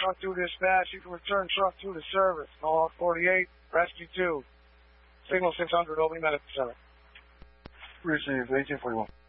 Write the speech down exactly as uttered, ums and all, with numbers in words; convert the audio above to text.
truck two dispatch. You can return truck two to service. Call forty-eight, rescue two. Signal six hundred, Obi Medical Center. Received, eighteen forty-one.